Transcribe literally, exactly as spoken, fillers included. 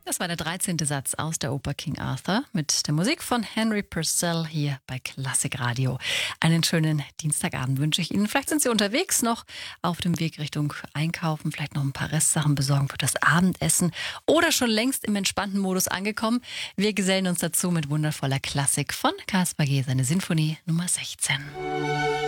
Das war der dreizehnte Satz aus der Oper King Arthur mit der Musik von Henry Purcell hier bei Klassik Radio. Einen schönen Dienstagabend wünsche ich Ihnen. Vielleicht sind Sie unterwegs noch auf dem Weg Richtung Einkaufen, vielleicht noch ein paar Restsachen besorgen für das Abendessen oder schon längst im entspannten Modus angekommen. Wir gesellen uns dazu mit wundervoller Klassik von Caspar G. Seine Sinfonie Nummer sechzehn.